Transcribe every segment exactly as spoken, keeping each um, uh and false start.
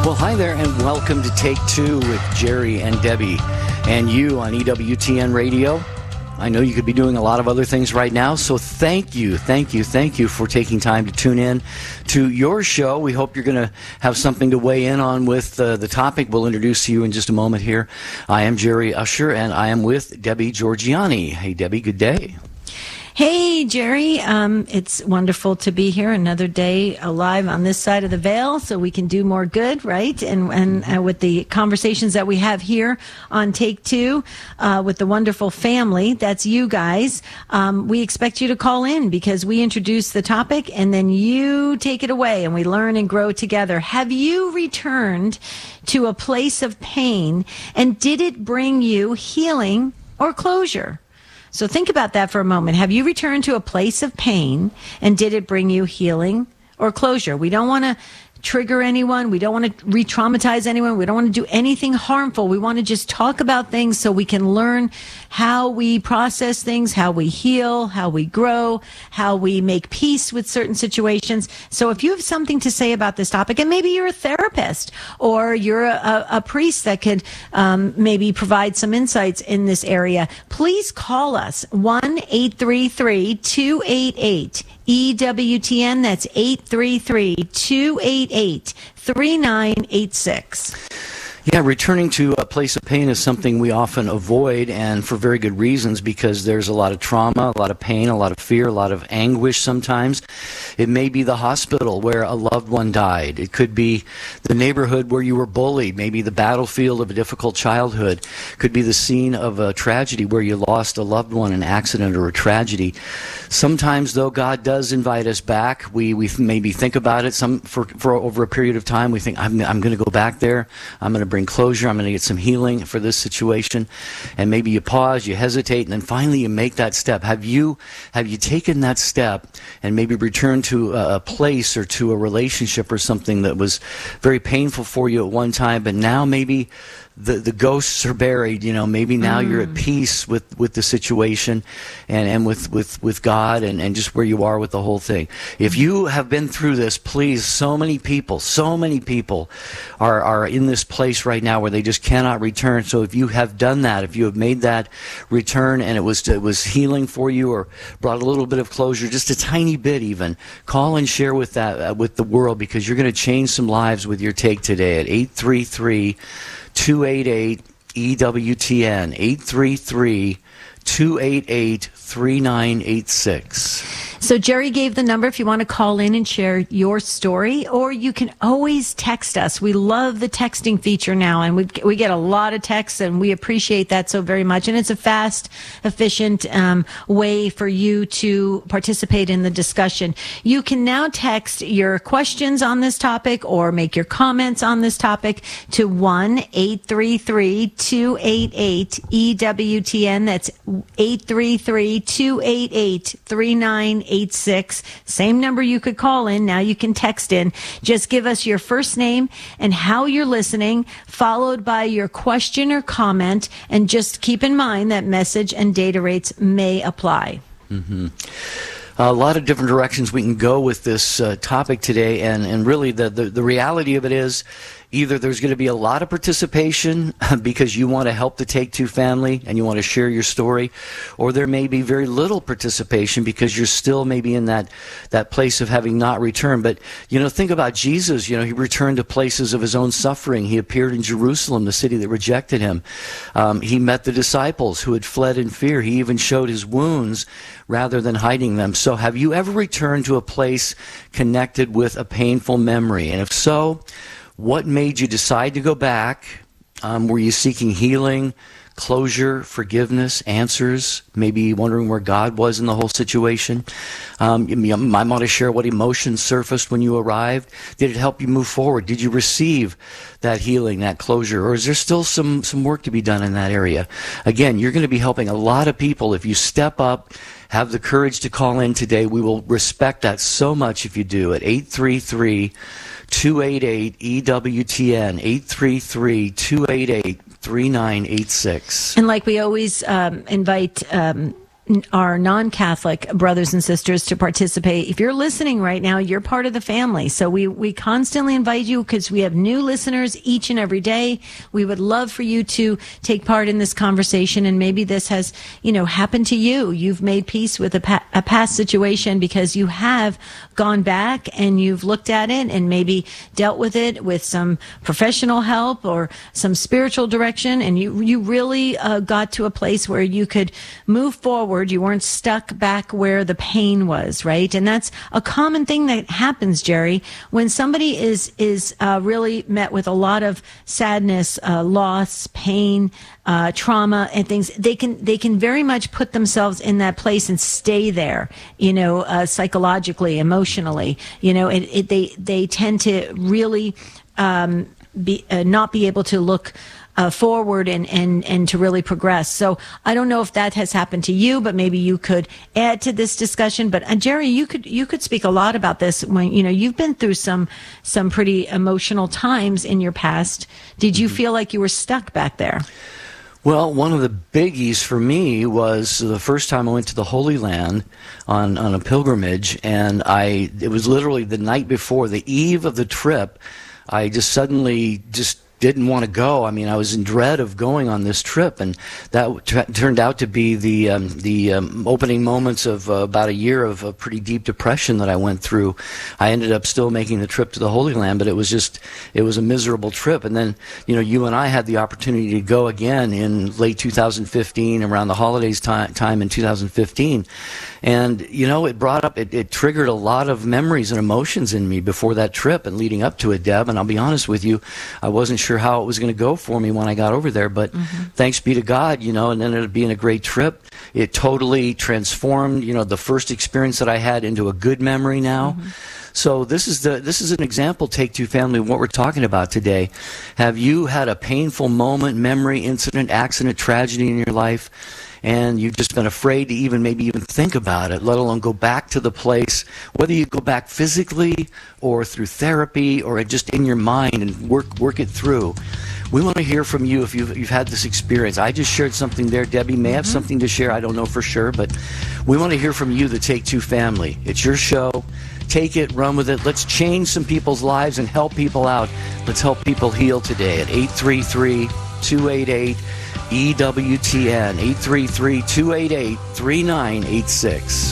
Well, hi there, and welcome to Take Two with Jerry and Debbie and you on E W T N Radio. I know you could be doing a lot of other things right now, so thank you, thank you, thank you for taking time to tune in to your show. We hope you're going to have something to weigh in on with uh, the topic we'll introduce to you in just a moment here. I am Jerry Usher, and I am with Debbie Georgiani. Hey, Debbie, good day. Hey, Jerry. Um, it's wonderful to be here another day alive on this side of the veil so we can do more good, right? And and uh, with the conversations that we have here on Take Two uh, with the wonderful family, that's you guys, um, we expect you to call in because we introduce the topic and then you take it away and we learn and grow together. Have you returned to a place of pain and did it bring you healing or closure? So think about that for a moment. Have you returned to a place of pain and did it bring you healing or closure? We don't want to trigger anyone. We don't want to re-traumatize anyone. We don't want to do anything harmful. We want to just talk about things so we can learn how we process things, how we heal, how we grow, how we make peace with certain situations. So if you have something to say about this topic, and maybe you're a therapist or you're a, a priest that could um, maybe provide some insights in this area, please call us one eight three three, two eight eight, E W T N. That's eight three three, two eight eight, three nine eight six. Yeah, returning to a place of pain is something we often avoid, and for very good reasons, because there's a lot of trauma, a lot of pain, a lot of fear, a lot of anguish sometimes. It may be the hospital where a loved one died. It could be the neighborhood where you were bullied, maybe the battlefield of a difficult childhood. It could be the scene of a tragedy where you lost a loved one, an accident or a tragedy. Sometimes, though, God does invite us back. We we maybe think about it some for, for over a period of time. We think, I'm, I'm going to go back there. I'm going to bring closure. I'm going to get some healing for this situation. And maybe you pause, you hesitate, and then finally you make that step. Have you have you taken that step and maybe returned to a, a place or to a relationship or something that was very painful for you at one time, but now maybe the the ghosts are buried, you know, maybe now mm. you're at peace with, with the situation and, and with, with, with God and, and just where you are with the whole thing. If you have been through this, please, so many people, so many people are, are in this place right now where they just cannot return. So if you have done that, if you have made that return and it was it was healing for you or brought a little bit of closure, just a tiny bit even, call and share with that uh, with the world, because you're going to change some lives with your take today at eight three three, two eight eight, E W T N, eight three three, two eight eight, three nine eight six. So Jerry gave the number if you want to call in and share your story, or you can always text us. We love the texting feature now, and we we get a lot of texts, and we appreciate that so very much. And it's a fast, efficient um, way for you to participate in the discussion. You can now text your questions on this topic or make your comments on this topic to one eight three three, two eight eight, E W T N. That's eight three three, two eight eight, three nine eight six. Same number you could call in. Now you can text in. Just give us your first name and how you're listening, followed by your question or comment. And just keep in mind that message and data rates may apply. Mm-hmm. A lot of different directions we can go with this uh, topic today, and, and really the, the, the reality of it is either there's going to be a lot of participation because you want to help the Take Two family and you want to share your story, or there may be very little participation because you're still maybe in that, that place of having not returned. But, you know, think about Jesus. You know, he returned to places of his own suffering. He appeared in Jerusalem, the city that rejected him. Um, he met the disciples who had fled in fear. He even showed his wounds rather than hiding them. So have you ever returned to a place connected with a painful memory? And if so, what made you decide to go back? Um, were you seeking healing, closure, forgiveness, answers, maybe wondering where God was in the whole situation? Um, you might want to share what emotions surfaced when you arrived. Did it help you move forward? Did you receive that healing, that closure? Or is there still some, some work to be done in that area? Again, you're going to be helping a lot of people if you step up, have the courage to call in today. We will respect that so much if you do at eight three three, two eight eight, E W T N, eight three three, two eight eight, three nine eight six. And like we always um, invite um, our non-Catholic brothers and sisters to participate. If you're listening right now, you're part of the family. So we, we constantly invite you because we have new listeners each and every day. We would love for you to take part in this conversation. And maybe this has, you know, happened to you. You've made peace with a, pa- a past situation because you have gone back and you've looked at it and maybe dealt with it with some professional help or some spiritual direction. And you, you really uh, got to a place where you could move forward. You weren't stuck back where the pain was, right? And that's a common thing that happens, Jerry, when somebody is is uh, really met with a lot of sadness, uh, loss, pain, uh, trauma, and things. They can they can very much put themselves in that place and stay there, you know, uh, psychologically, emotionally. You know, it, it, they they tend to really um, be uh, not be able to look Uh, forward and, and, and to really progress. So I don't know if that has happened to you, but maybe you could add to this discussion. But uh, Jerry, you could you could speak a lot about this when you know you've been through some some pretty emotional times in your past. Did you feel like you were stuck back there? Well, one of the biggies for me was the first time I went to the Holy Land on, on a pilgrimage, and I it was literally the night before, the eve of the trip. I just suddenly just didn't want to go. I mean, I was in dread of going on this trip, and that t- turned out to be the um, the um, opening moments of uh, about a year of a pretty deep depression that I went through. I ended up still making the trip to the Holy Land, but it was just it was a miserable trip. And then, you know, you and I had the opportunity to go again in late two thousand fifteen, around the holidays time, time in two thousand fifteen, and you know, it brought up it, it triggered a lot of memories and emotions in me before that trip and leading up to it, Deb. And I'll be honest with you, I wasn't sure sure how it was going to go for me when I got over there, but mm-hmm. thanks be to God, you know, and ended up being a great trip. It totally transformed, you know, the first experience that I had into a good memory now. Mm-hmm. So this is the this is an example, Take Two family, of what we're talking about today. Have you had a painful moment, memory, incident, accident, tragedy in your life, and you've just been afraid to even maybe even think about it, let alone go back to the place, whether you go back physically or through therapy or just in your mind and work work it through? We want to hear from you if you've, you've had this experience. I just shared something there. Debbie may have mm-hmm. something to share. I don't know for sure, but we want to hear from you, the Take Two family. It's your show. Take it, run with it. Let's change some people's lives and help people out. Let's help people heal today at eight three three, two eight eight, E W T N, eight three three, two eight eight, three nine eight six.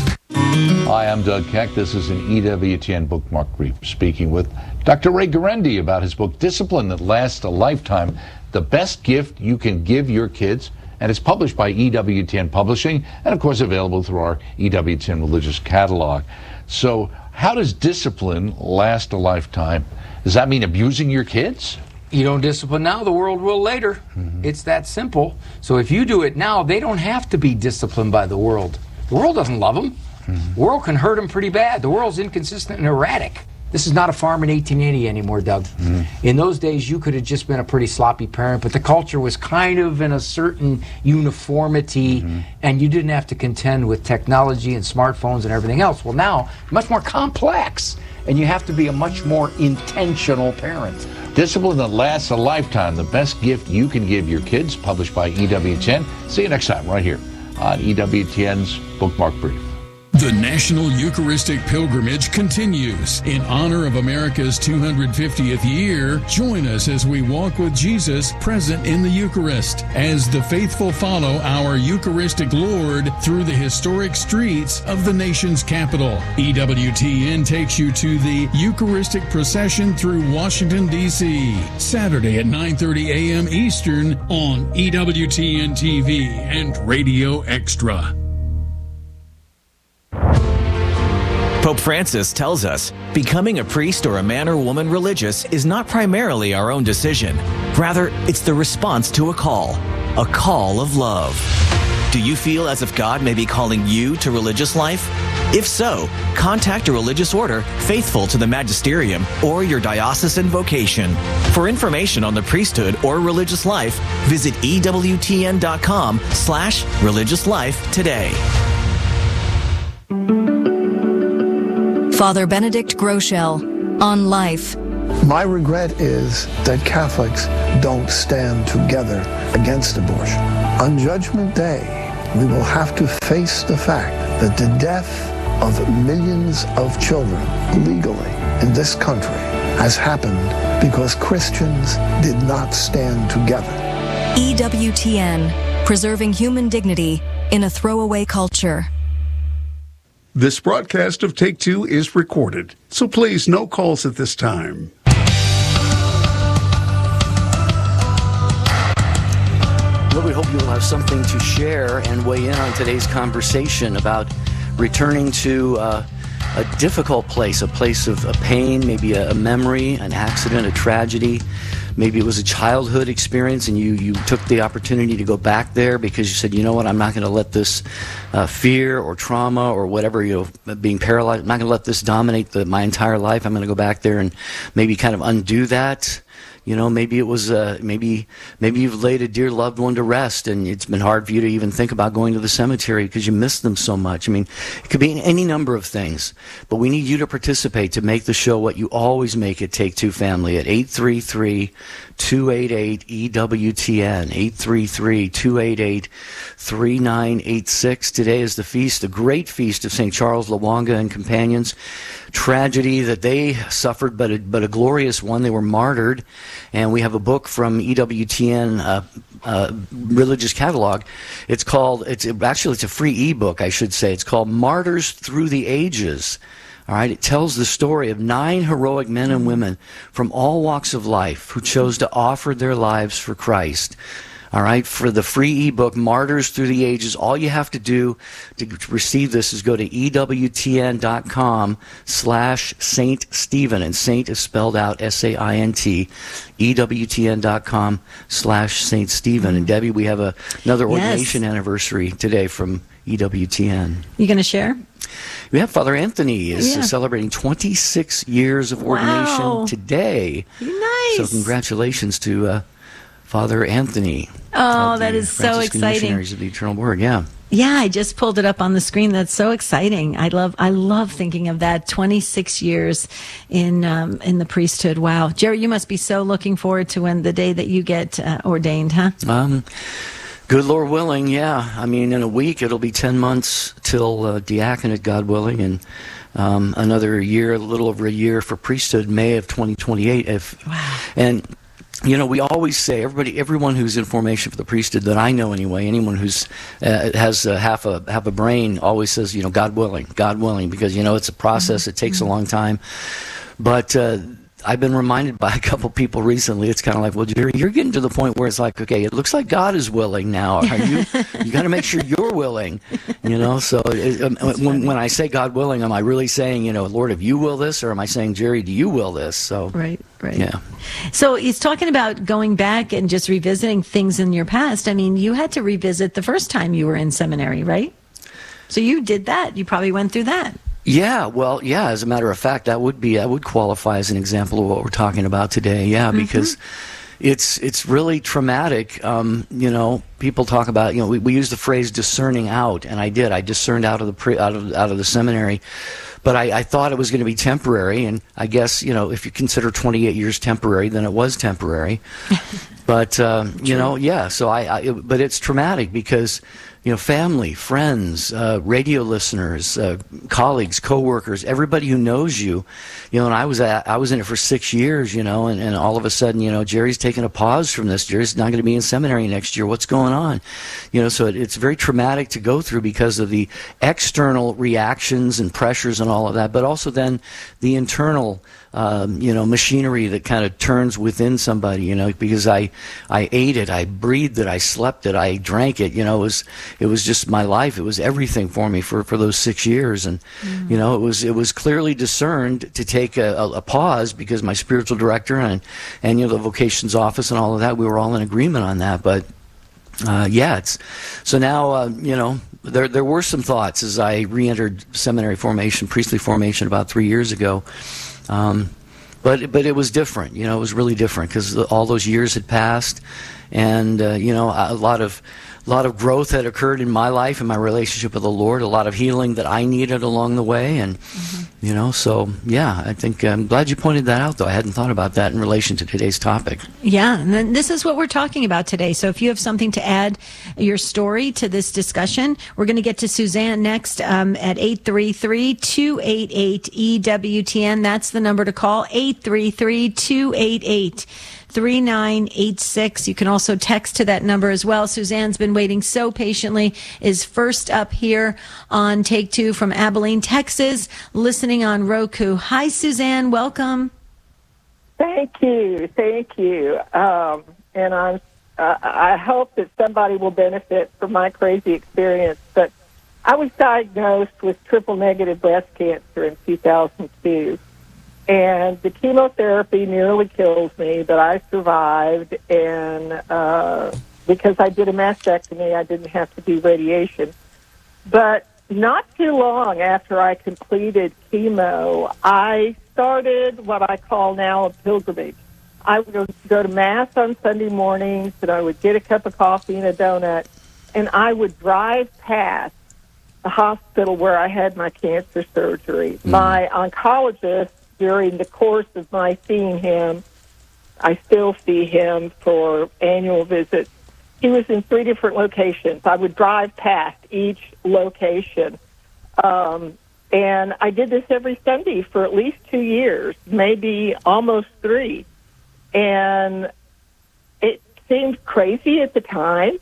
Hi, I'm Doug Keck. This is an E W T N Bookmark Brief, speaking with Doctor Ray Guarendi about his book, Discipline That Lasts a Lifetime, the best gift you can give your kids. And it's published by E W T N Publishing and, of course, available through our E W T N Religious Catalog. So how does discipline last a lifetime? Does that mean abusing your kids? You don't discipline now, the world will later. Mm-hmm. It's that simple. So if you do it now, they don't have to be disciplined by the world. The world doesn't love them. Mm-hmm. The world can hurt them pretty bad. The world's inconsistent and erratic. This is not a farm in eighteen eighty anymore, Doug. Mm-hmm. In those days, you could have just been a pretty sloppy parent, but the culture was kind of in a certain uniformity, mm-hmm. and you didn't have to contend with technology and smartphones and everything else. Well, now, much more complex, and you have to be a much more intentional parent. Discipline That Lasts a Lifetime, the best gift you can give your kids, published by E W T N. See you next time right here on E W T N's Bookmark Brief. The National Eucharistic Pilgrimage continues. In honor of America's two hundred fiftieth year, join us as we walk with Jesus present in the Eucharist, as the faithful follow our Eucharistic Lord through the historic streets of the nation's capital. E W T N takes you to the Eucharistic procession through Washington, D C, Saturday at nine thirty a.m. Eastern on E W T N T V and Radio Extra. Pope Francis tells us becoming a priest or a man or woman religious is not primarily our own decision. Rather, it's the response to a call, a call of love. Do you feel as if God may be calling you to religious life? If so, contact a religious order faithful to the magisterium or your diocesan vocation. For information on the priesthood or religious life, visit ewtn.com slash religious life today. Father Benedict Groeschel on life. My regret is that Catholics don't stand together against abortion. On Judgment Day, we will have to face the fact that the death of millions of children legally in this country has happened because Christians did not stand together. E W T N, preserving human dignity in a throwaway culture. This broadcast of Take Two is recorded, so please no calls at this time. Well, we hope you will have something to share and weigh in on today's conversation about returning to uh, a difficult place, a place of a pain, maybe a, a memory, an accident, a tragedy. Maybe it was a childhood experience and you, you took the opportunity to go back there because you said, you know what, I'm not going to let this uh, fear or trauma or whatever, you know, being paralyzed, I'm not going to let this dominate the, my entire life. I'm going to go back there and maybe kind of undo that. You know, maybe it was, uh, maybe maybe you've laid a dear loved one to rest and it's been hard for you to even think about going to the cemetery because you miss them so much. I mean, it could be any number of things, but we need you to participate to make the show what you always make it, Take Two Family, at eight three three, two eight eight, E W T N, eight three three, two eight eight, three nine eight six. Today is the feast, the great feast of Saint Charles Lwanga and companions. Tragedy that they suffered, but a, but a glorious one. They were martyred. And we have a book from E W T N uh, uh, Religious Catalog. It's called, it's actually, it's a free ebook, I should say. It's called Martyrs Through the Ages. All right, it tells the story of nine heroic men and women from all walks of life who chose to offer their lives for Christ. All right, for the free ebook, Martyrs Through the Ages, all you have to do to receive this is go to ewtn.com slash Saint Stephen, and Saint is spelled out S A I N T, ewtn.com slash Saint Stephen. And Debbie, we have a, another ordination yes. anniversary today from E W T N. You going to share? We have Father Anthony is yeah. celebrating twenty-six years of ordination wow. today. Nice. So congratulations to uh, Father Anthony. Oh, that is so exciting. Missionaries of the Eternal Word, yeah. Yeah, I just pulled it up on the screen. That's so exciting. I love I love thinking of that. twenty-six years in um, in the priesthood. Wow. Jerry, you must be so looking forward to when the day that you get uh, ordained, huh? Um, good Lord willing, yeah. I mean, in a week it'll be ten months till uh, diaconate, God willing, and um, another year, a little over a year for priesthood, May of twenty twenty-eight. If, wow. And you know, we always say, everybody, everyone who's in formation for the priesthood that I know anyway, anyone who's uh, has uh, half a half a brain always says, you know, God willing, God willing, because, you know, it's a process. Mm-hmm. It takes mm-hmm. a long time. But uh, I've been reminded by a couple people recently, it's kind of like, well, Jerry, you're getting to the point where it's like, okay, it looks like God is willing now. Are you you got to make sure you're willing, you know? So it, um, when, when I say God willing, am I really saying, you know, Lord, if you will this, or am I saying, Jerry, do you will this? So Right, right. Yeah. So he's talking about going back and just revisiting things in your past. I mean, you had to revisit the first time you were in seminary, right? So you did that. You probably went through that. Yeah, well, yeah, as a matter of fact, that would be, that would qualify as an example of what we're talking about today, yeah, mm-hmm. because it's it's really traumatic. Um, you know, people talk about, you know, we, we use the phrase discerning out, and I did. I discerned out of the pre, out of out of the seminary, but I, I thought it was going to be temporary, and I guess, you know, if you consider twenty-eight years temporary, then it was temporary. But, um, you know, yeah, so I, I it, but it's traumatic because, you know, family, friends, uh, radio listeners, uh, colleagues, coworkers, everybody who knows you, you know, and I was at, I was in it for six years, you know, and, and all of a sudden, you know, Jerry's taking a pause from this. Jerry's not going to be in seminary next year. What's going on? You know, so it, it's very traumatic to go through because of the external reactions and pressures and all of that, but also then the internal Um, you know, machinery that kind of turns within somebody, you know, because I, I ate it, I breathed it, I slept it, I drank it, you know, it was, it was just my life. It was everything for me for, for those six years. And, mm. you know, it was, it was clearly discerned to take a, a, a pause because my spiritual director and, and, you know, the vocations office and all of that, we were all in agreement on that. But, uh, yeah, it's, so now, uh, you know, there, there were some thoughts as I re-entered seminary formation, priestly formation about three years ago. Um, but but it was different. You know, it was really different because all those years had passed, and uh, you know, a lot of a lot of growth had occurred in my life and my relationship with the Lord. A lot of healing that I needed along the way, and mm-hmm. you know, so yeah, I think I'm glad you pointed that out. Though I hadn't thought about that in relation to today's topic. Yeah, and then this is what we're talking about today. So if you have something to add, your story to this discussion, we're going to get to Suzanne next um, at eight three three, two eight eight, E W T N. That's the number to call, eight three three, two eight eight, three nine eight six. You can also text to that number as well. Suzanne's been waiting so patiently, is first up here on Take Two from Abilene, Texas, listening on Roku. Hi, Suzanne. Welcome. Thank you. Thank you. Um, and I'm, uh, I hope that somebody will benefit from my crazy experience. But I was diagnosed with triple-negative breast cancer in two thousand two. And the chemotherapy nearly kills me, but I survived. And uh, because I did a mastectomy, I didn't have to do radiation. But not too long after I completed chemo, I started what I call now a pilgrimage. I would go, go to Mass on Sunday mornings, and I would get a cup of coffee and a donut, and I would drive past the hospital where I had my cancer surgery. Mm. My oncologist, during the course of my seeing him, I still see him for annual visits. He was in three different locations. I would drive past each location. Um, and I did this every Sunday for at least two years, maybe almost three. And it seemed crazy at the time,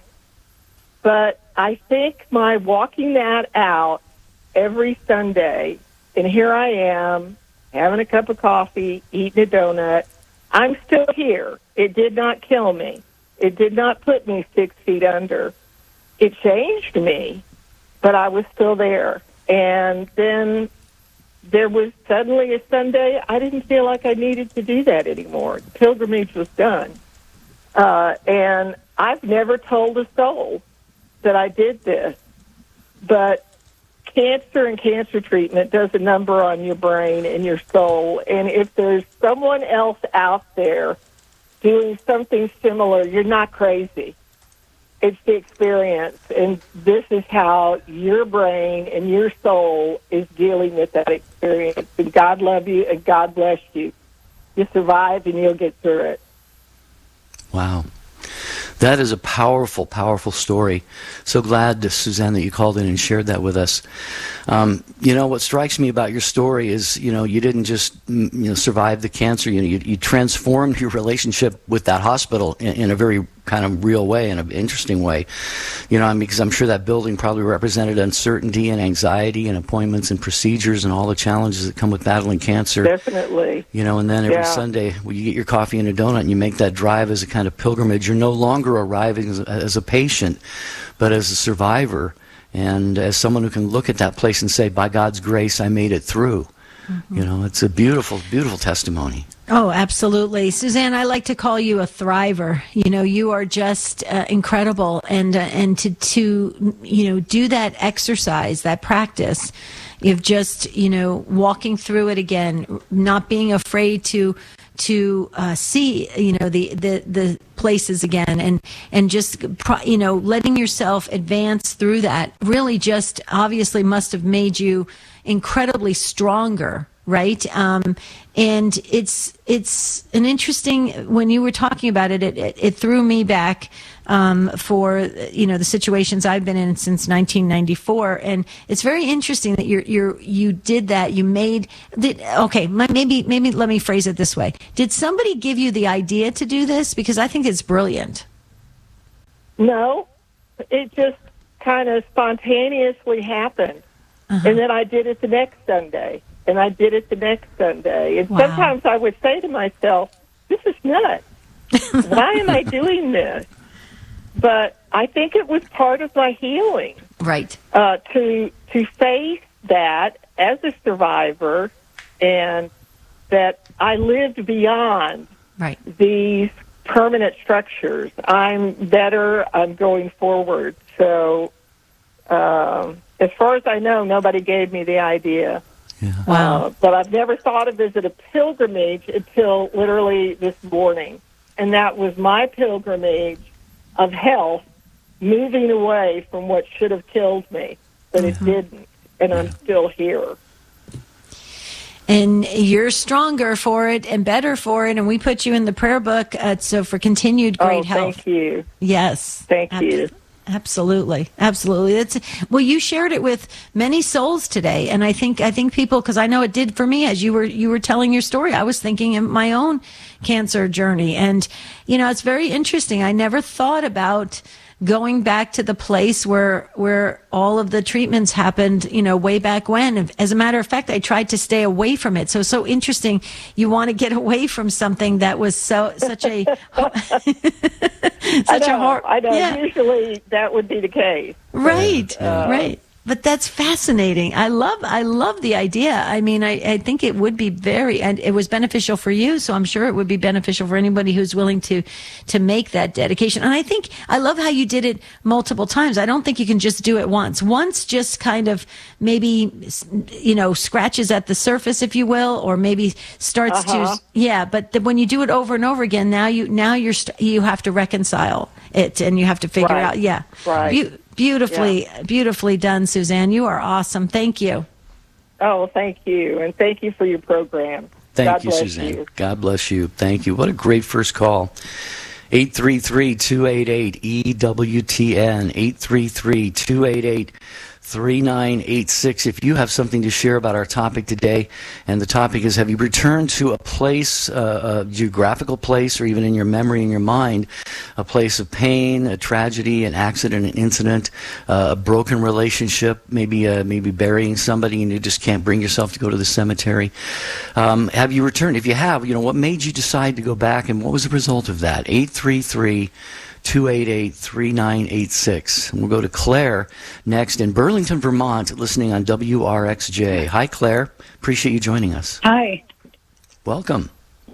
but I think my walking that out every Sunday, and here I am, having a cup of coffee, eating a donut. I'm still here. It did not kill me. It did not put me six feet under. It changed me, but I was still there. And then there was suddenly a Sunday, I didn't feel like I needed to do that anymore. The pilgrimage was done. Uh, and I've never told a soul that I did this, but cancer and cancer treatment does a number on your brain and your soul. And if there's someone else out there doing something similar, you're not crazy. It's the experience. And this is how your brain and your soul is dealing with that experience. And God love you and God bless you. You survive and you'll get through it. Wow. That is a powerful, powerful story. So glad, Suzanne, that you called in and shared that with us. Um, you know, what strikes me about your story is, you know, you didn't just, you know, survive the cancer. You know, you, you transformed your relationship with that hospital in, in a very kind of real way, in an interesting way. You know, I mean, because I'm sure that building probably represented uncertainty and anxiety and appointments and procedures and all the challenges that come with battling cancer. Definitely. You know, and then every yeah. Sunday, when you get your coffee and a donut and you make that drive as a kind of pilgrimage, you're no longer arriving as a, as a patient, but as a survivor and as someone who can look at that place and say, by God's grace, I made it through. Mm-hmm. You know, it's a beautiful, beautiful testimony. Oh, absolutely. Suzanne, I like to call you a thriver. You know, you are just uh, incredible. And uh, and to, to, you know, do that exercise, that practice of just, you know, walking through it again, not being afraid to to uh, see, you know, the, the, the places again and, and just, you know, letting yourself advance through that really just obviously must have made you incredibly stronger, right? Um, and it's it's an interesting, when you were talking about it, it, it, it threw me back um, for, you know, the situations I've been in since nineteen ninety-four. And it's very interesting that you're, you're, you did that. You made, did, okay, maybe, maybe let me phrase it this way. Did somebody give you the idea to do this? Because I think it's brilliant. No, it just kind of spontaneously happened. Uh-huh. And then I did it the next Sunday, and I did it the next Sunday. And wow. Sometimes I would say to myself, this is nuts. Why am I doing this? But I think it was part of my healing. Right. Uh, to to face that as a survivor, and that I lived beyond right. these permanent structures. I'm better. I'm going forward. So... Um, as far as I know, nobody gave me the idea. Yeah. Wow. Uh, but I've never thought of it as a pilgrimage until literally this morning. And that was my pilgrimage of health, moving away from what should have killed me, but mm-hmm. it didn't. And yeah. I'm still here. And you're stronger for it and better for it. And we put you in the prayer book. Uh, so for continued great oh, health. Thank you. Yes. Thank Ab- you. Absolutely. Absolutely. That's well, you shared it with many souls today. And I think, I think people, cause I know it did for me as you were, you were telling your story. I was thinking of my own cancer journey. And, you know, it's very interesting. I never thought about going back to the place where where all of the treatments happened, you know, way back when. As a matter of fact, I tried to stay away from it. So so interesting. You want to get away from something that was so such a such I know, a hor- I know. Yeah. Usually that would be the case. Right. Uh, right. But that's fascinating. I love, I love the idea. I mean, I, I think it would be very, and it was beneficial for you. So I'm sure it would be beneficial for anybody who's willing to, to make that dedication. And I think, I love how you did it multiple times. I don't think you can just do it once. Once just kind of maybe, you know, scratches at the surface, if you will, or maybe starts uh-huh. to, yeah. But the, when you do it over and over again, now you, now you're, st- you have to reconcile it and you have to figure right. out, yeah. Right. Be- Beautifully, yeah. beautifully done, Suzanne. You are awesome. Thank you. Oh, thank you. And thank you for your program. Thank God you, bless Suzanne. You. God bless you. Thank you. What a great first call. eight three three, two eight eight, E W T N, eight three three, two eight eight, three nine eight six. If you have something to share about our topic today, and the topic is, have you returned to a place, uh, a geographical place, or even in your memory, in your mind, a place of pain, a tragedy, an accident, an incident, uh, a broken relationship, maybe uh, maybe burying somebody and you just can't bring yourself to go to the cemetery. Um, have you returned? If you have, you know, what made you decide to go back, and what was the result of that? eight three three, two eight eight, three nine eight six. We'll go to Claire next in Burlington, Vermont, listening on W R X J. Hi, Claire. Appreciate you joining us. Hi. Welcome.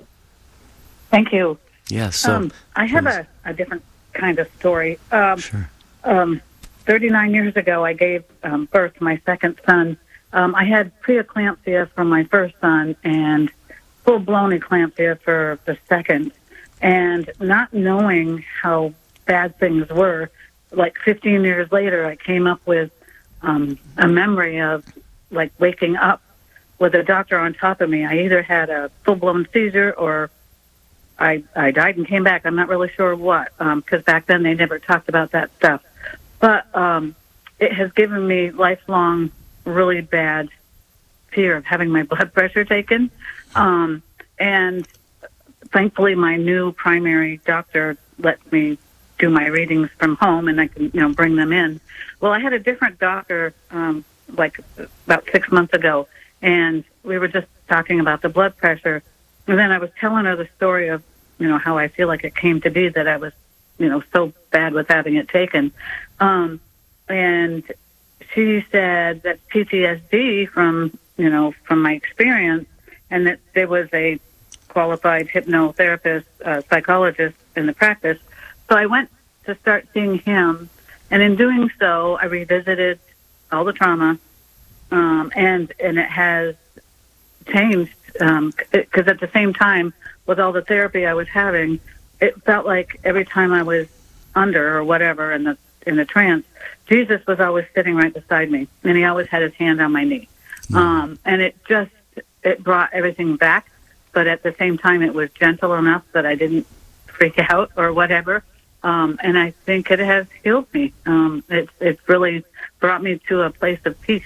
Thank you. Yes. So, um, I have a, a different kind of story. Um, sure. Um, thirty-nine years ago, I gave um, birth to my second son. Um, I had preeclampsia from my first son and full-blown eclampsia for the second. And not knowing how bad things were, like fifteen years later, I came up with um, a memory of like waking up with a doctor on top of me. I either had a full-blown seizure or I, I died and came back. I'm not really sure what, because um, back then they never talked about that stuff. But um, it has given me lifelong, really bad fear of having my blood pressure taken. Um, and thankfully, my new primary doctor lets me do my readings from home, and I can, you know, bring them in. Well, I had a different doctor, um, like about six months ago, and we were just talking about the blood pressure. And then I was telling her the story of, you know, how I feel like it came to be that I was, you know, so bad with having it taken. Um, and she said that P T S D from, you know, from my experience, and that there was a qualified hypnotherapist, uh, psychologist in the practice. So I went to start seeing him, and in doing so, I revisited all the trauma, um, and and it has changed, because um, at the same time, with all the therapy I was having, it felt like every time I was under or whatever in the in the trance, Jesus was always sitting right beside me, and he always had his hand on my knee. Mm. Um, and it just, it brought everything back, but at the same time, it was gentle enough that I didn't freak out or whatever. Um, and I think it has healed me. Um, it's it's really brought me to a place of peace.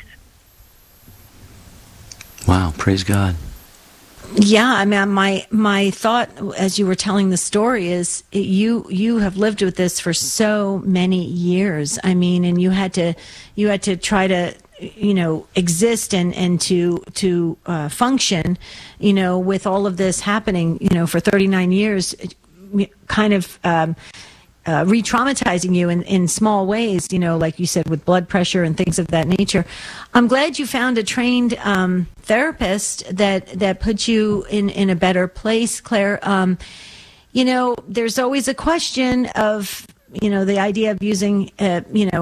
Wow, praise God. Yeah, I mean, my my thought as you were telling the story is you you have lived with this for so many years. I mean, and you had to you had to try to, you know, exist and and to to uh, function, you know, with all of this happening, you know, for thirty-nine years, kind of. Um, Uh, re-traumatizing you in, in small ways, you know, like you said, with blood pressure and things of that nature. I'm glad you found a trained um, therapist that, that put you in, in a better place, Claire. Um, you know, there's always a question of, you know, the idea of using, uh, you know,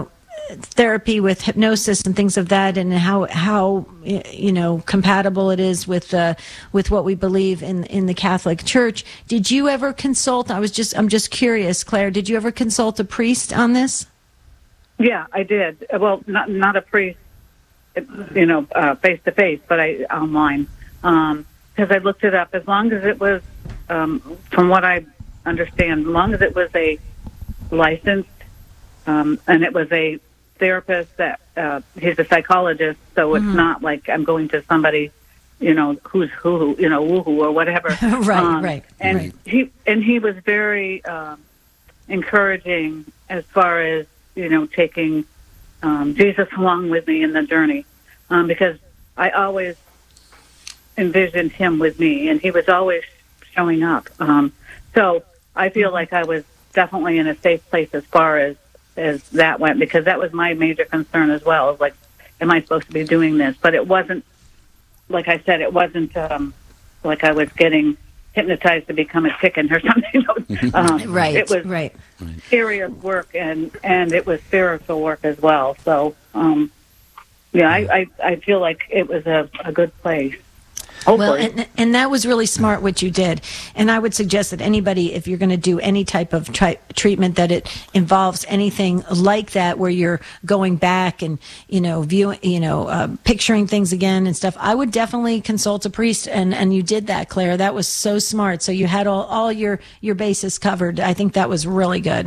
therapy with hypnosis and things of that, and how how you know compatible it is with uh, with what we believe in in the Catholic Church. Did you ever consult? I was just I'm just curious, Claire. Did you ever consult a priest on this? Yeah, I did. Well, not not a priest, you know, uh, face to face, but I online because um, I looked it up. As long as it was, um, from what I understand, as long as it was a licensed um, and it was a therapist that uh, he's a psychologist, so it's mm-hmm. not like I'm going to somebody, you know, who's who, you know, woohoo or whatever. right, um, right. And right. he and he was very um, encouraging as far as, you know, taking um, Jesus along with me in the journey, um, because I always envisioned him with me, and he was always showing up. Um, so I feel like I was definitely in a safe place as far as, as that went, because that was my major concern as well. It was like, am I supposed to be doing this? But it wasn't, like I said, it wasn't um, like I was getting hypnotized to become a chicken or something. um, right, it was right. serious work, and, and it was spiritual work as well. So, um, yeah, I, I, I feel like it was a, a good place. Hopefully. Well, and, and that was really smart what you did. And I would suggest that anybody, if you're going to do any type of tri- treatment, that it involves anything like that, where you're going back and, you know, viewing, you know, uh, picturing things again and stuff, I would definitely consult a priest. And, and you did that, Claire. That was so smart. So you had all, all your, your bases covered. I think that was really good.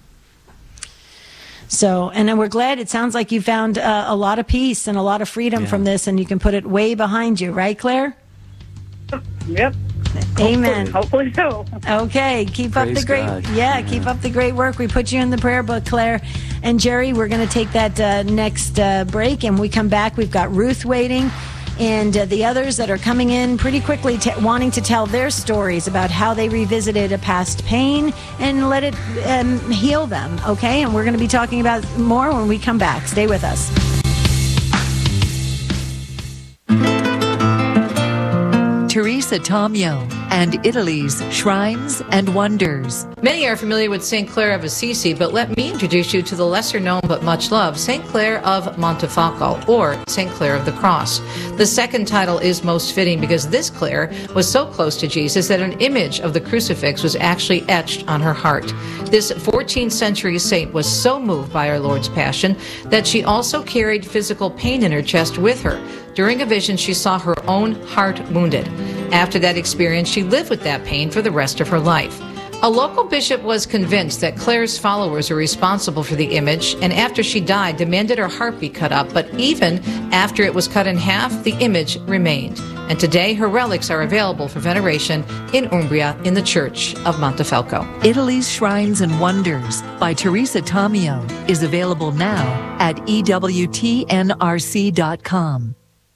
So, and then we're glad. It sounds like you found uh, a lot of peace and a lot of freedom yeah. from this, and you can put it way behind you, right, Claire? Yep. Amen. Hopefully, hopefully so. Okay, keep Praise up the great, God. yeah, yeah, keep up the great work. We put you in the prayer book, Claire. And Jerry, we're going to take that uh, next uh, break, and we come back. We've got Ruth waiting, and uh, the others that are coming in pretty quickly, t- wanting to tell their stories about how they revisited a past pain and let it um, heal them. Okay, and we're going to be talking about more when we come back. Stay with us. Teresa Tomeo and Italy's Shrines and Wonders. Many are familiar with Saint Clare of Assisi, but let me introduce you to the lesser known but much loved Saint Clare of Montefalco, or Saint Clare of the Cross. The second title is most fitting because this Clare was so close to Jesus that an image of the crucifix was actually etched on her heart. This fourteenth century saint was so moved by our Lord's Passion that she also carried physical pain in her chest with her. During a vision, she saw her own heart wounded. After that experience, she lived with that pain for the rest of her life. A local bishop was convinced that Clare's followers were responsible for the image, and after she died, demanded her heart be cut up. But even after it was cut in half, the image remained. And today, her relics are available for veneration in Umbria in the Church of Montefalco. Italy's Shrines and Wonders by Teresa Tomeo is available now at E W T N R C dot com.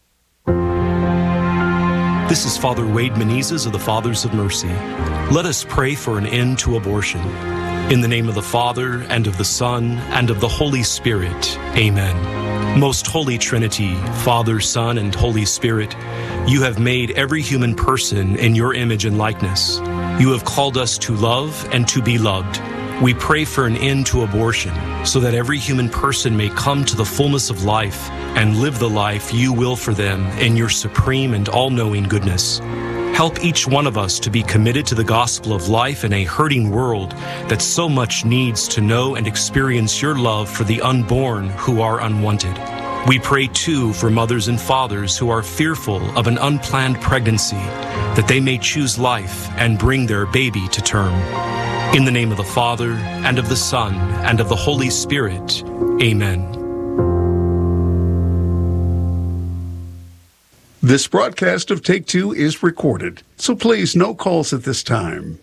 This is Father Wade Menezes of the Fathers of Mercy. Let us pray for an end to abortion. In the name of the Father, and of the Son, and of the Holy Spirit. Amen. Most Holy Trinity, Father, Son, and Holy Spirit, you have made every human person in your image and likeness. You have called us to love and to be loved. We pray for an end to abortion, so that every human person may come to the fullness of life and live the life you will for them in your supreme and all-knowing goodness. Help each one of us to be committed to the gospel of life in a hurting world that so much needs to know and experience your love for the unborn who are unwanted. We pray, too, for mothers and fathers who are fearful of an unplanned pregnancy, that they may choose life and bring their baby to term. In the name of the Father, and of the Son, and of the Holy Spirit. Amen. This broadcast of Take Two is recorded, so please no calls at this time.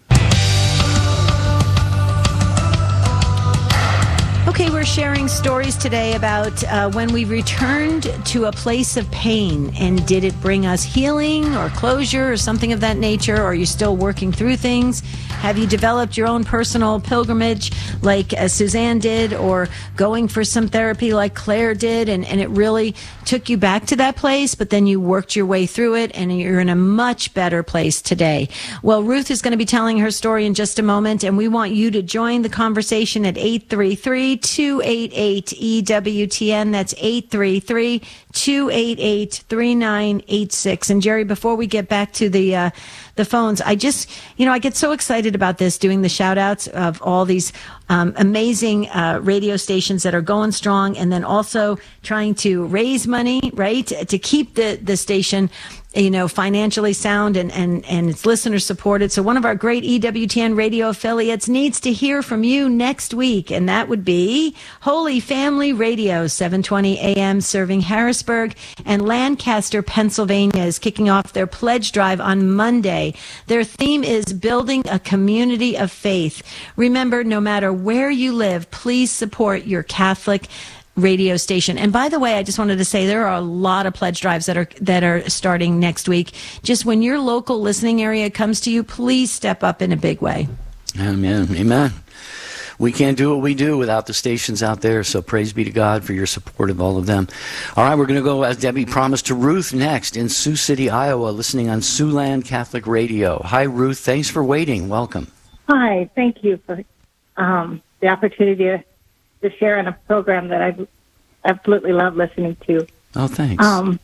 Okay, we're sharing stories today about uh, when we returned to a place of pain, and did it bring us healing or closure or something of that nature? Or are you still working through things? Have you developed your own personal pilgrimage like uh, Suzanne did, or going for some therapy like Claire did, and, and it really took you back to that place, but then you worked your way through it and you're in a much better place today? Well, Ruth is going to be telling her story in just a moment, and we want you to join the conversation at eight three three, two eight eight, E W T N. That's eight three three, two eight eight, three nine eight six. And Jerry, before we get back to the uh, the phones, I just, you know, I get so excited about this, doing the shout outs of all these um, amazing uh, radio stations that are going strong, and then also trying to raise money, right, to keep the, the station, you know, financially sound and, and, and its listeners supported. So one of our great E W T N radio affiliates needs to hear from you next week, and that would be Holy Family Radio, seven twenty a.m., serving Harrisburg and Lancaster, Pennsylvania, is kicking off their pledge drive on Monday. Their theme is building a community of faith. Remember, no matter where you live, please support your Catholic radio station. And by the way, I just wanted to say there are a lot of pledge drives that are that are starting next week. Just when your local listening area comes to you, please step up in a big way. Amen. Amen. We can't do what we do without the stations out there, so praise be to God for your support of all of them. All right, we're going to go, as Debbie promised, to Ruth next in Sioux City, Iowa, listening on Siouxland Catholic Radio. Hi, Ruth. Thanks for waiting. Welcome. Hi. Thank you for um, the opportunity to, to share on a program that I absolutely love listening to. Oh, thanks. Um,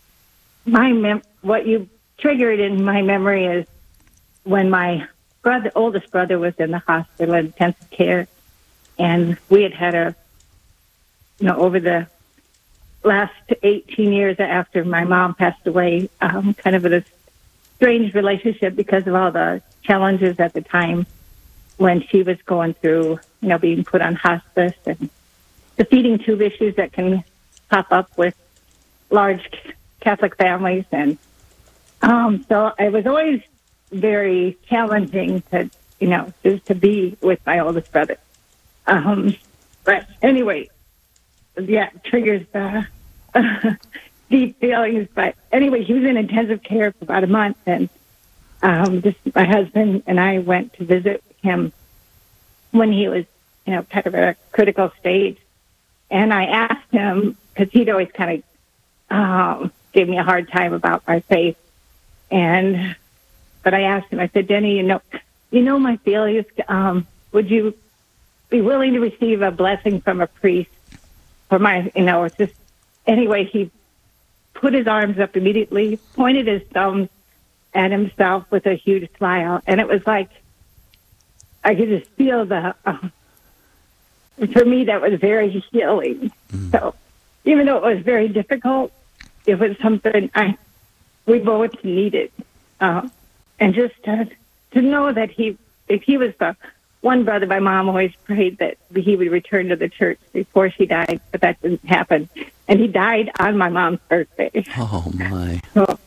my mem- what you triggered in my memory is when my brother, oldest brother, was in the hospital in intensive care, and we had had a, you know, over the last eighteen years after my mom passed away, um, kind of a strange relationship because of all the challenges at the time when she was going through, you know, being put on hospice and the feeding tube issues that can pop up with large Catholic families. And um, so I was always very challenging to, you know, just to be with my oldest brother. Um, but anyway, yeah, it triggers uh, deep feelings. But anyway, he was in intensive care for about a month, and um, just my husband and I went to visit him when he was, you know, kind of at a critical stage. And I asked him, because he'd always kind of um, gave me a hard time about my faith, and but I asked him, I said, Denny, you know, you know my feelings. Um, would you be willing to receive a blessing from a priest for my, you know, it's just, anyway, he put his arms up immediately, pointed his thumbs at himself with a huge smile. And it was like, I could just feel the, uh, for me, that was very healing. Mm. So even though it was very difficult, it was something I, we both needed. Uh, And just to, to know that he, if he was the one brother, my mom always prayed that he would return to the church before she died, but that didn't happen. And he died on my mom's birthday. Oh, my. So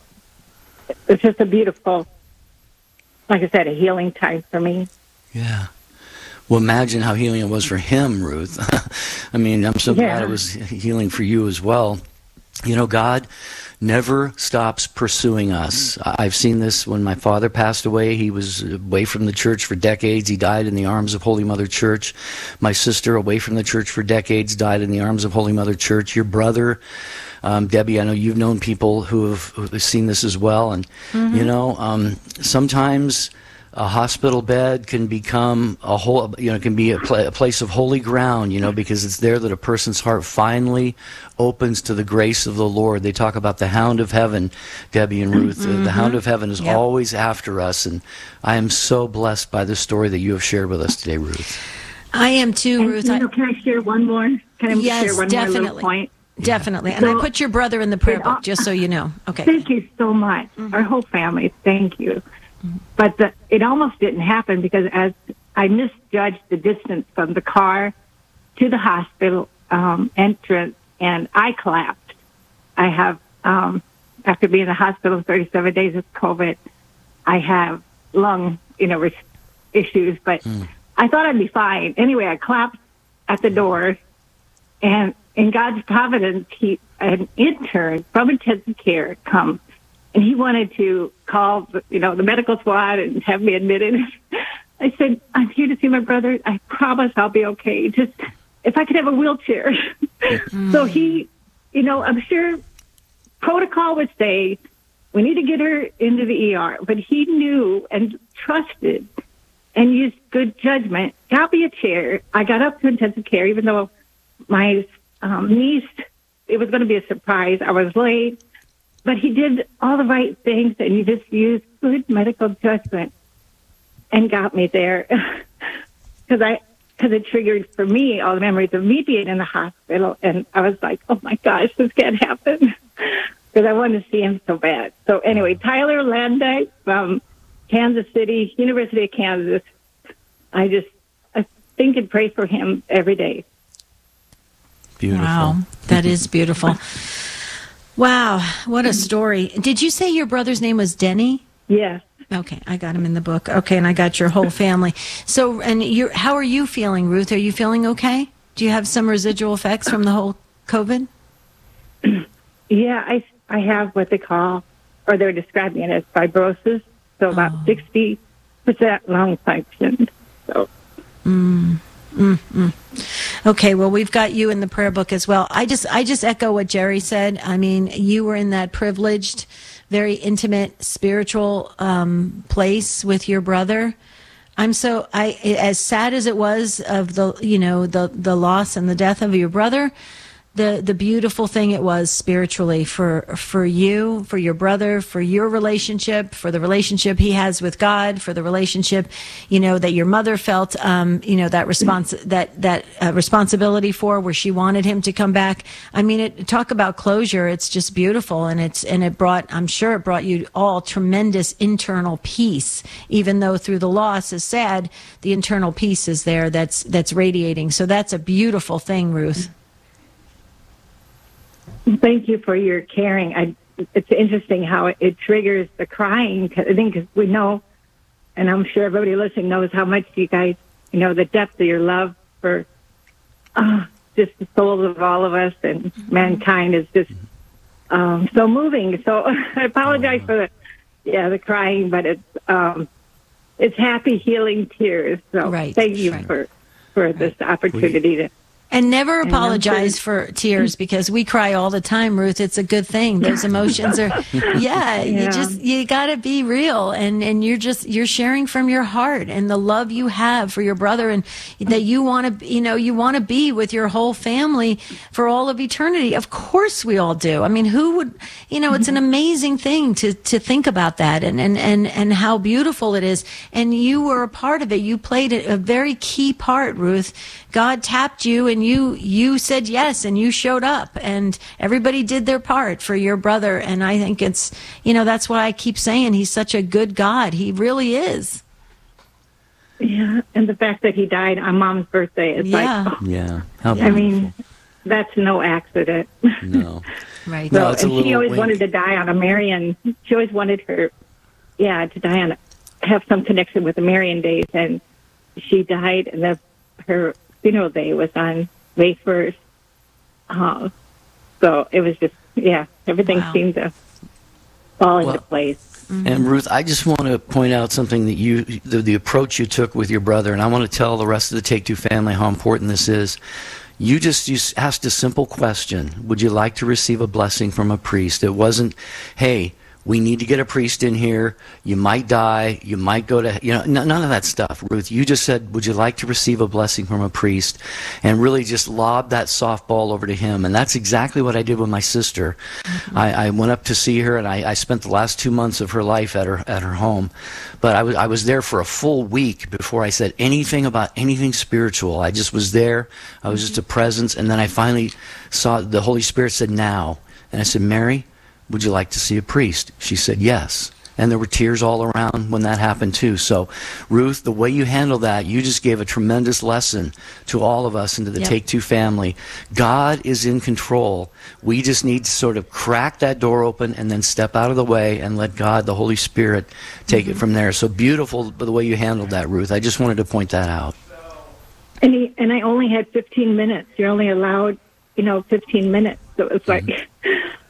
it's just a beautiful, like I said, a healing time for me. Yeah. Well, imagine how healing it was for him, Ruth. I mean, I'm so Yeah. glad it was healing for you as well. You know, God never stops pursuing us. I've seen this when my father passed away. He was away from the church for decades. He died in the arms of Holy Mother Church. My sister, away from the church for decades, died in the arms of Holy Mother Church. Your brother, um, Debbie, I know you've known people who have, who have seen this as well. And, mm-hmm. you know, um, sometimes a hospital bed can become a whole, you know, can be a, pl- a place of holy ground, you know, because it's there that a person's heart finally opens to the grace of the Lord. They talk about the hound of heaven, Debbie and Ruth. Mm-hmm. The hound of heaven is yep. always after us, and I am so blessed by the story that you have shared with us today, Ruth. I am too, and, Ruth. You know, can I share one more? Can I yes, share one definitely. more little point? Definitely. And so, I put your brother in the prayer book, all, just so you know. Okay. Thank you so much. Mm-hmm. Our whole family, thank you. Mm-hmm. But the, it almost didn't happen because as I misjudged the distance from the car to the hospital um, entrance, and I collapsed. I have, um, after being in the hospital thirty-seven days with COVID, I have lung, you know, res- issues, but mm. I thought I'd be fine. Anyway, I collapsed at the door, and in God's providence, he, an intern from intensive care come, and he wanted to call, you know, the medical squad and have me admitted. I said, I'm here to see my brother. I promise I'll be okay. Just if I could have a wheelchair. Mm. So he, you know, I'm sure protocol would say we need to get her into the E R, but he knew and trusted and used good judgment, got me a chair. I got up to intensive care, even though my um, niece, it was going to be a surprise. I was late, but he did all the right things, and he just used good medical judgment and got me there. Because I, because it triggered for me all the memories of me being in the hospital, and I was like, oh my gosh, this can't happen. Because I wanted to see him so bad. So anyway, Tyler Landite from Kansas City, University of Kansas. I just I think and pray for him every day. Beautiful. Wow, that is beautiful. Wow, what a story. Did you say your brother's name was Denny? Yes. Okay, I got him in the book. Okay, and I got your whole family. So, and you're, how are you feeling, Ruth? Are you feeling okay? Do you have some residual effects from the whole COVID? Yeah, I, I have what they call, or they're describing it as fibrosis, so about oh. sixty percent lung function. So. Mm, mm, mm. Okay, well, we've got you in the prayer book as well. I just, I just echo what Jerry said. I mean, you were in that privileged, very intimate, spiritual um, place with your brother. I'm so, I, as sad as it was of the, you know, the, the loss and the death of your brother, the, the beautiful thing it was spiritually for, for you, for your brother, for your relationship, for the relationship he has with God, for the relationship, you know, that your mother felt, um, you know, that response, that, that uh, responsibility for, where she wanted him to come back. I mean, it, talk about closure. It's just beautiful. And it's, and it brought, I'm sure it brought you all tremendous internal peace, even though through the loss is sad, the internal peace is there that's, that's radiating. So that's a beautiful thing, Ruth. Thank you for your caring. I, it's interesting how it, it triggers the crying. Cause I think 'cause we know, and I'm sure everybody listening knows how much you guys, you know, the depth of your love for uh, just the souls of all of us and mankind is just um, so moving. So I apologize for the, yeah, the crying, but it's um, it's happy, healing tears. So right. thank you right. for for this opportunity to. And never apologize for tears, because we cry all the time, Ruth. It's a good thing. Those emotions are, yeah, yeah. you just, you got to be real. And, and you're just, you're sharing from your heart and the love you have for your brother, and that you want to, you know, you want to be with your whole family for all of eternity. Of course we all do. I mean, who would, you know, it's an amazing thing to, to think about that, and, and, and, and how beautiful it is. And you were a part of it. You played a very key part, Ruth. God tapped you, and you you said yes, and you showed up, and everybody did their part for your brother. And I think it's, you know, that's why I keep saying he's such a good God. He really is. Yeah, and the fact that he died on Mom's birthday is yeah. like, oh, yeah. How I mean, that's no accident. No. Right. So, No, it's a and she little always wink. wanted to die on a Marian. She always wanted her, yeah, to die on, a, have some connection with the Marian days, and she died, and the, her funeral day was on May first. Uh, so it was just, yeah, everything Wow. seemed to fall Well, into place. Mm-hmm. And Ruth, I just want to point out something that you, the, the approach you took with your brother, and I want to tell the rest of the Take Two family how important this is. You just you asked a simple question: would you like to receive a blessing from a priest? It wasn't, hey, we need to get a priest in here. You might die. You might go to, you know, n- none of that stuff, Ruth. You just said, would you like to receive a blessing from a priest? And really just lobbed that softball over to him. And that's exactly what I did with my sister. Mm-hmm. I, I went up to see her, and I, I spent the last two months of her life at her at her home. But I was I was there for a full week before I said anything about anything spiritual. I just was there. I was just a presence. And then I finally saw the Holy Spirit said, now. And I said, Mary, would you like to see a priest? She said yes. And there were tears all around when that happened too. So, Ruth, the way you handle that, you just gave a tremendous lesson to all of us and to the Yep. Take Two family. God is in control. We just need to sort of crack that door open and then step out of the way and let God, the Holy Spirit, take Mm-hmm. it from there. So beautiful the way you handled that, Ruth. I just wanted to point that out. And he, and I only had fifteen minutes. You're only allowed, you know, fifteen minutes. So it's like,